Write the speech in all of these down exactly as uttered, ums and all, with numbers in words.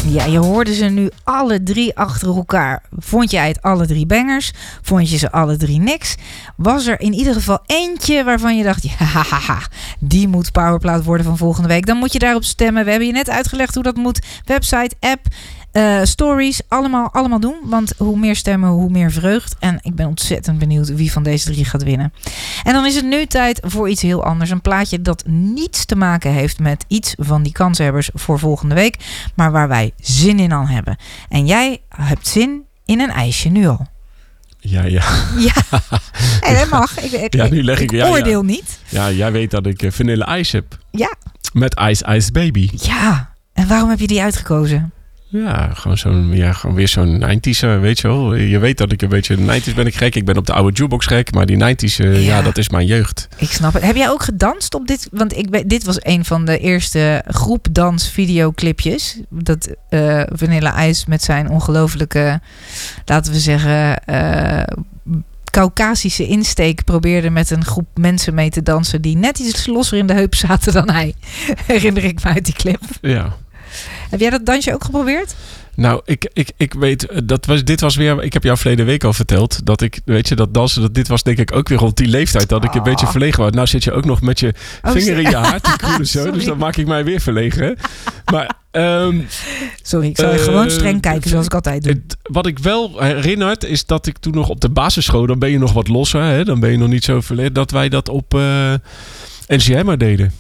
Ja, je hoorde ze nu alle drie achter elkaar. Vond jij het alle drie bangers? Vond je ze alle drie niks? Was er in ieder geval eentje waarvan je dacht... ja, die moet powerplaat worden van volgende week. Dan moet je daarop stemmen. We hebben je net uitgelegd hoe dat moet. Website, app, uh, stories, allemaal, allemaal doen. Want hoe meer stemmen, hoe meer vreugd. En ik ben ontzettend benieuwd wie van deze drie gaat winnen. En dan is het nu tijd voor iets heel anders. Een plaatje dat niets te maken heeft met iets van die kanshebbers voor volgende week. Maar waar wij zin in al hebben. En jij hebt zin in een ijsje nu al. Ja, ja. Ja, hey, dat mag. Ik, ik, ja, nu leg ik, ik ja, oordeel ja. niet. Ja, jij weet dat ik vanille ijs heb. Ja. Met Ice Ice Baby. Ja. En waarom heb je die uitgekozen? Ja, gewoon zo'n, ja, gewoon weer zo'n nineties, weet je wel. Je weet dat ik een beetje nineties ben ik gek. Ik ben op de oude jukebox gek, maar die nineties, uh, ja. ja, dat is mijn jeugd. Ik snap het. Heb jij ook gedanst op dit? Want ik ben, dit was een van de eerste groepdans videoclipjes. Dat uh, Vanilla Ice met zijn ongelofelijke, laten we zeggen, uh, Caucasische insteek probeerde met een groep mensen mee te dansen die net iets losser in de heup zaten dan hij. Herinner ik me uit die clip. Ja. Heb jij dat dansje ook geprobeerd? Nou, ik, ik, ik weet, dat was, dit was weer, ik heb jou verleden week al verteld, dat ik, weet je, dat dansen, dat dit was denk ik ook weer rond die leeftijd, dat ik een oh. beetje verlegen was. Nou zit je ook nog met je oh, vinger in je haar te kroelen zo, dus dan maak ik mij weer verlegen. Maar, um, Sorry, ik zal uh, gewoon streng kijken zoals ik altijd doe. Het, wat ik wel herinner is dat ik toen nog op de basisschool, dan ben je nog wat losser, hè? Dan ben je nog niet zo verlegen, dat wij dat op... Uh, N C M deden.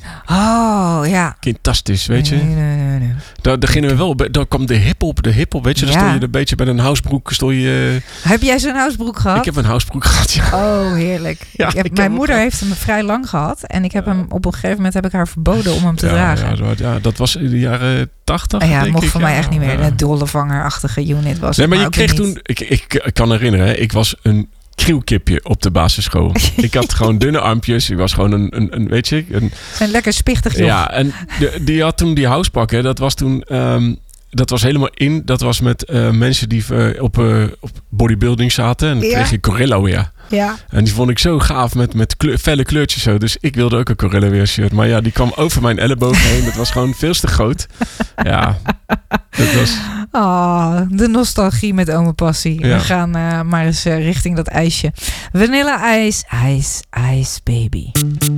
Oh, ja. Fantastisch, weet je. Nee, nee, nee, nee. Daar, daar gingen we wel. Daar kwam de hip-hop, de hip-hop, weet je. Dan ja. stond je een beetje met een housebroek. Stond je, heb jij zo'n housebroek gehad? Ik heb een housebroek gehad, ja. Oh, heerlijk. Ja, ik heb, ik mijn heb moeder heeft hem vrij lang gehad. En ik heb ja. hem op een gegeven moment heb ik haar verboden om hem te ja, dragen. Ja, dat, ja, dat was in de jaren tachtig. Ja, denk mocht ik. voor ja, mij echt niet meer. Ja. Een dollevangerachtige unit was nee, het. maar, maar je kreeg niet. toen... Ik, ik, ik kan herinneren, ik was een krielkipje op de basisschool. Ik had gewoon dunne armpjes. Ik was gewoon een, een, een weet je... Een, zijn lekker spichtig joh. Ja, en de, die had toen die housepakken. Dat was toen... Um, dat was helemaal in. Dat was met uh, mensen die uh, op, uh, op bodybuilding zaten. En dan ja. kreeg je Corella weer. Ja. En die vond ik zo gaaf met, met kleur, felle kleurtjes zo. Dus ik wilde ook een Corella weer shirt. Maar ja, die kwam over mijn elleboog heen. Dat was gewoon veel te groot. Ja, dat was... Oh, de nostalgie met Ome Passie. Ja. We gaan uh, maar eens uh, richting dat ijsje. Vanilla Ice, Ice, Ice Baby.